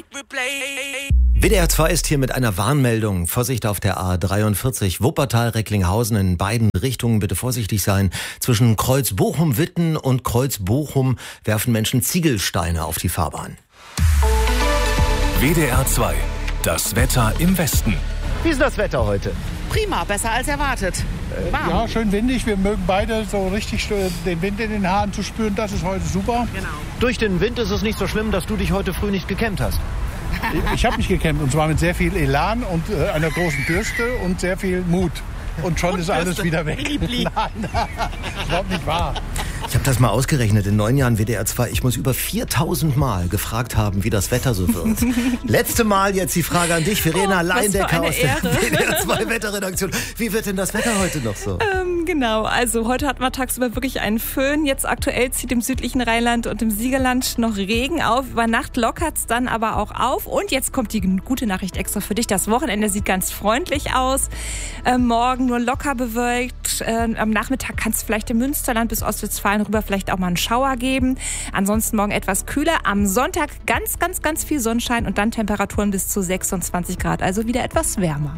WDR 2 ist hier mit einer Warnmeldung. Vorsicht auf der A43 Wuppertal-Recklinghausen in beiden Richtungen. Bitte vorsichtig sein. Zwischen Kreuz Bochum-Witten und Kreuz Bochum werfen Menschen Ziegelsteine auf die Fahrbahn. WDR 2. Das Wetter im Westen. Wie ist das Wetter heute? Prima, besser als erwartet. Warm. Ja, schön windig. Wir mögen beide so richtig den Wind in den Haaren zu spüren. Das ist heute super. Genau. Durch den Wind ist es nicht so schlimm, dass du dich heute früh nicht gekämmt hast. Ich habe mich gekämmt und zwar mit sehr viel Elan und einer großen Bürste und sehr viel Mut. Und schon ist alles wieder weg. Nein, das ist überhaupt nicht wahr. Ich habe das mal ausgerechnet, in 9 Jahren WDR 2. Ich muss über 4000 Mal gefragt haben, wie das Wetter so wird. Letzte Mal jetzt die Frage an dich, Verena Leindecker aus der WDR 2 Wetterredaktion. Wie wird denn das Wetter heute noch so? Genau, also heute hat man tagsüber wirklich einen Föhn. Jetzt aktuell zieht im südlichen Rheinland und im Siegerland noch Regen auf. Über Nacht lockert es dann aber auch auf. Und jetzt kommt die gute Nachricht extra für dich. Das Wochenende sieht ganz freundlich aus. Morgen nur locker bewölkt. Am Nachmittag kann es vielleicht im Münsterland bis Ostwestfalen rüber vielleicht auch mal einen Schauer geben. Ansonsten morgen etwas kühler. Am Sonntag ganz viel Sonnenschein und dann Temperaturen bis zu 26 Grad. Also wieder etwas wärmer.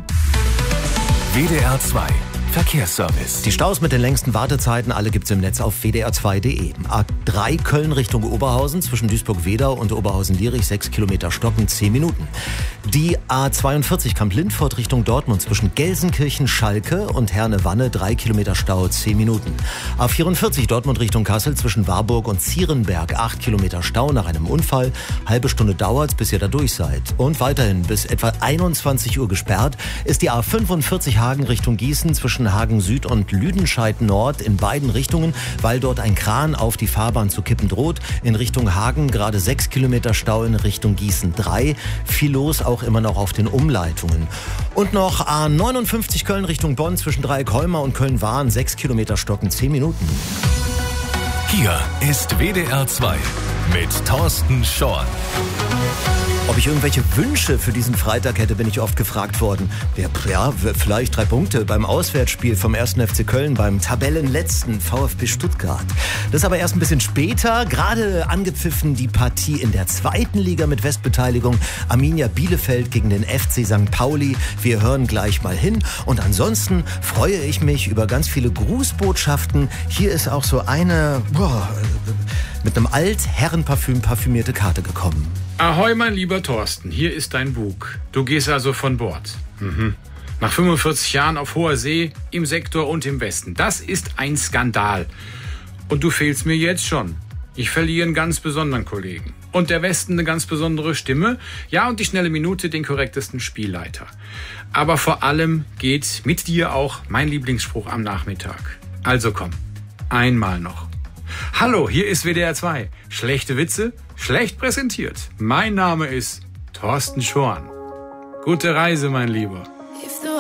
WDR 2. Verkehrsservice. Die Staus mit den längsten Wartezeiten, alle gibt's im Netz auf wdr2.de. A3 Köln Richtung Oberhausen, zwischen Duisburg-Wedau und Oberhausen-Lierich, 6 Kilometer Stocken, 10 Minuten. Die A42 Kamp-Lindfort Richtung Dortmund, zwischen Gelsenkirchen-Schalke und Herne-Wanne, 3 Kilometer Stau, 10 Minuten. A44 Dortmund Richtung Kassel, zwischen Warburg und Zierenberg, 8 Kilometer Stau nach einem Unfall. Halbe Stunde dauert's, bis ihr da durch seid. Und weiterhin bis etwa 21 Uhr gesperrt ist die A45 Hagen Richtung Gießen, zwischen Hagen Süd und Lüdenscheid Nord in beiden Richtungen, weil dort ein Kran auf die Fahrbahn zu kippen droht. In Richtung Hagen gerade 6 Kilometer Stau, in Richtung Gießen 3. Viel los auch immer noch auf den Umleitungen. Und noch A59 Köln Richtung Bonn zwischen Dreieck-Holmer und Köln-Wahn, 6 Kilometer Stocken, 10 Minuten. Hier ist WDR 2 mit Thorsten Schorn. Ob ich irgendwelche Wünsche für diesen Freitag hätte, bin ich oft gefragt worden. Ja, vielleicht 3 Punkte beim Auswärtsspiel vom 1. FC Köln beim Tabellenletzten VfB Stuttgart. Das ist aber erst ein bisschen später. Gerade angepfiffen die Partie in der 2. Liga mit Westbeteiligung. Arminia Bielefeld gegen den FC St. Pauli. Wir hören gleich mal hin. Und ansonsten freue ich mich über ganz viele Grußbotschaften. Hier ist auch so eine mit einem Altherrenparfüm parfümierte Karte gekommen. Ahoi, mein lieber Thorsten, hier ist dein Bug. Du gehst also von Bord. Nach 45 Jahren auf hoher See, im Sektor und im Westen. Das ist ein Skandal. Und du fehlst mir jetzt schon. Ich verliere einen ganz besonderen Kollegen. Und der Westen eine ganz besondere Stimme. Ja, und die schnelle Minute den korrektesten Spielleiter. Aber vor allem geht mit dir auch mein Lieblingsspruch am Nachmittag. Also komm, einmal noch. Hallo, hier ist WDR 2. Schlechte Witze, schlecht präsentiert. Mein Name ist Thorsten Schorn. Gute Reise, mein Lieber. If the